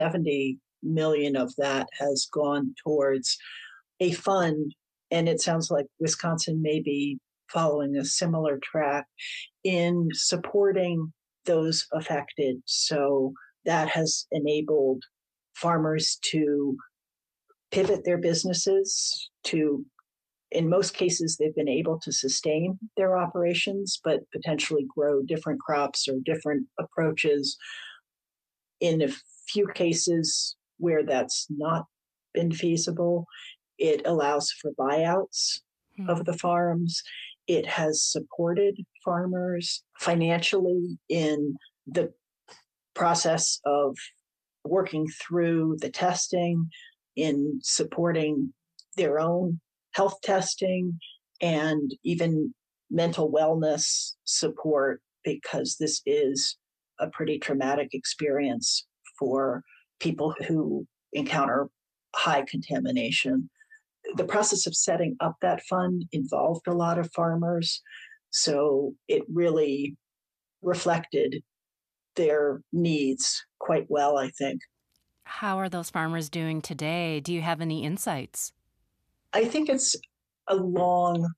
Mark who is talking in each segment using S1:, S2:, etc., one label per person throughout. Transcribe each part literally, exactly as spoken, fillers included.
S1: seventy million of that has gone towards a fund, and it sounds like Wisconsin may be following a similar track in supporting those affected. So that has enabled farmers to pivot their businesses to, in most cases, they've been able to sustain their operations, but potentially grow different crops or different approaches. In a few cases where that's not been feasible, it allows for buyouts
S2: Hmm.
S1: of the farms. It has supported farmers financially in the process of working through the testing, in supporting their own health testing, and even mental wellness support, because this is a pretty traumatic experience for people who encounter high contamination. The process of setting up that fund involved a lot of farmers, so it really reflected their needs quite well, I think.
S2: How are those farmers doing today? Do you have any insights?
S1: I think it's a long,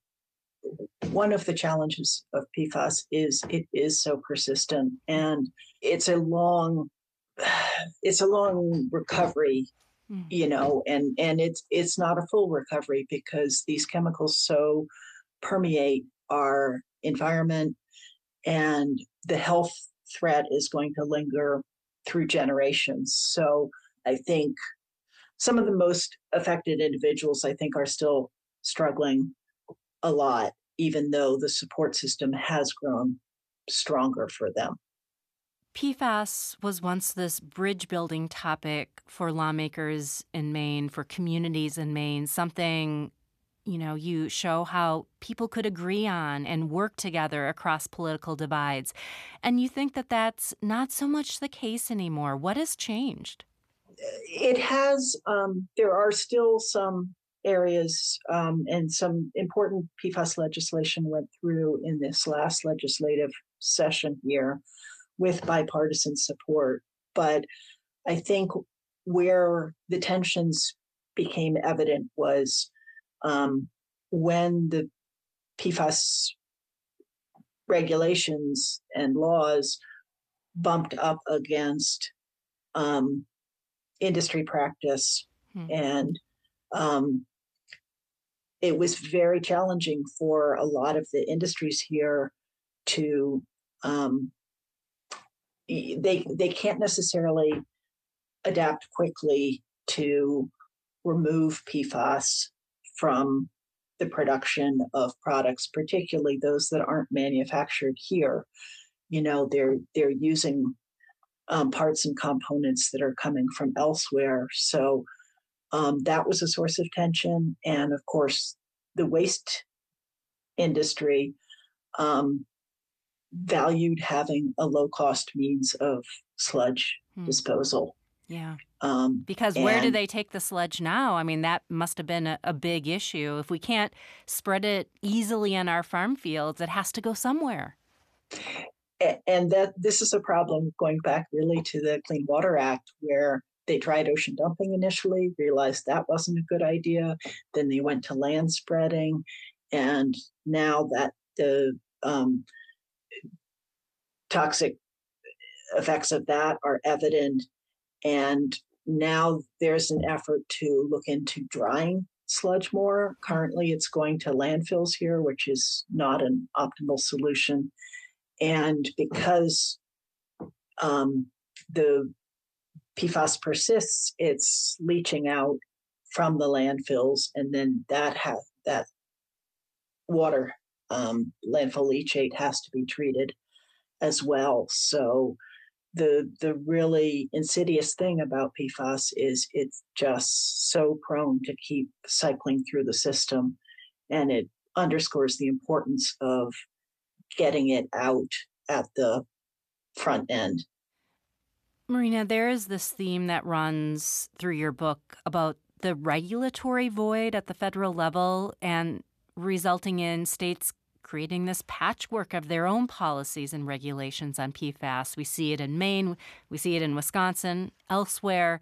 S1: one of the challenges of P FAS is it is so persistent, and it's a long, it's a long recovery,
S2: Hmm.
S1: you know, and, and it's, it's not a full recovery because these chemicals so permeate our environment, and the health threat is going to linger through generations. So I think some of the most affected individuals, I think, are still struggling a lot, even though the support system has grown stronger for them.
S2: P FAS was once this bridge building topic for lawmakers in Maine, for communities in Maine, something, you know, you show how people could agree on and work together across political divides. And you think that that's not so much the case anymore. What has changed?
S1: It has, um, there are still some areas, um, and some important P FAS legislation went through in this last legislative session here with bipartisan support. But I think where the tensions became evident was um, when the P FAS regulations and laws bumped up against um, industry practice.
S2: Hmm.
S1: And um, it was very challenging for a lot of the industries here to, um, they, they can't necessarily adapt quickly to remove P FAS from the production of products, particularly those that aren't manufactured here. You know, they're they're using um, parts and components that are coming from elsewhere. So um, that was a source of tension. And of course, the waste industry um, valued having a low cost means of sludge
S2: Hmm.
S1: disposal.
S2: Yeah.
S1: Um,
S2: Because where do
S1: and
S2: they take the sludge now? I mean, that must have been a, a big issue. If we can't spread it easily on our farm fields, it has to go somewhere.
S1: and that this is a problem going back really to the Clean Water Act, where they tried ocean dumping initially, realized that wasn't a good idea. Then they went to land spreading. And now that the um, toxic effects of that are evident, and now there's an effort to look into drying sludge more. Currently, it's going to landfills here, which is not an optimal solution. And because um, the P FAS persists, it's leaching out from the landfills, and then that ha- that water, um, landfill leachate, has to be treated as well. So the the really insidious thing about P FAS is it's just so prone to keep cycling through the system, and it underscores the importance of getting it out at the front end.
S2: Marina, there is this theme that runs through your book about the regulatory void at the federal level and resulting in states creating this patchwork of their own policies and regulations on P FAS. We see it in Maine, we see it in Wisconsin, elsewhere.